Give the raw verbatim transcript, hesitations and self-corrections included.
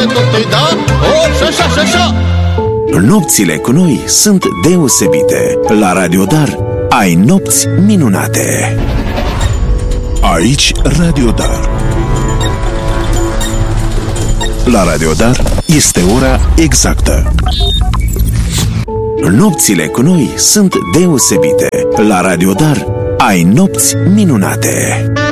totul, da? O, și așa, și așa. Nopțile cu noi sunt deosebite. La Radio Dar ai nopți minunate. Aici Radio Dar. La Radio Dar este ora exactă. Nopțile cu noi sunt deosebite. La Radio Dar ai nopți minunate.